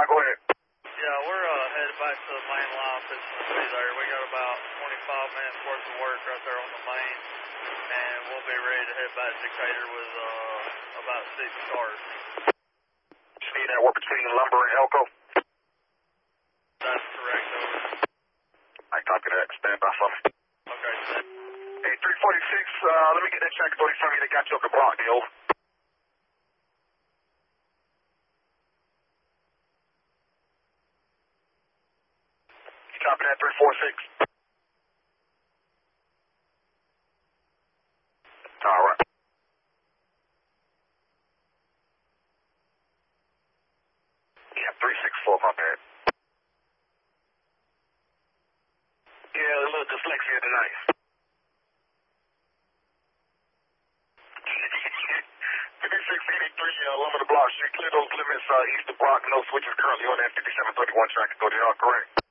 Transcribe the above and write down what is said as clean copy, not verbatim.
go ahead. Yeah, we're headed back to the main line, fixing to be there. We got about 25 minutes worth of work right there on the main, and we'll be ready to head back to Decatur with about 6 cars. Just need that work between Lumber and Elko. That's correct, over. I copy that. Stand by for me. Okay, sir. Hey, 346, let me get that track authority from you. They got you up the block, deal. You copy that, 346? All right. Yeah, 364, my bad. Yeah, a little dyslexia tonight. 5683, Lumber Block Street, clear those limits, east of Brock, no switches currently on that 5731 track, go to y'all, correct?